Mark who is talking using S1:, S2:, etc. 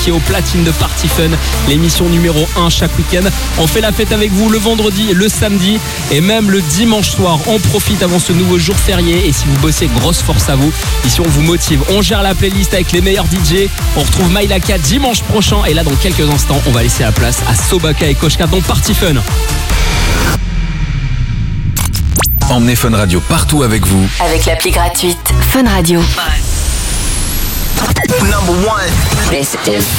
S1: qui est au platine de Party Fun, l'émission numéro 1 chaque week-end. On fait la fête avec vous le vendredi, le samedi et même le dimanche soir. On profite avant ce nouveau jour férié et si vous bossez, grosse force à vous. Ici on vous motive, on gère la playlist avec les meilleurs DJ. On retrouve Mailaka dimanche prochain et là dans quelques instants on va laisser la place à Sobaka et Koshka dans Party Fun.
S2: Emmenez Fun Radio partout avec vous.
S3: Avec l'appli gratuite Fun Radio.
S4: Number one.
S3: This is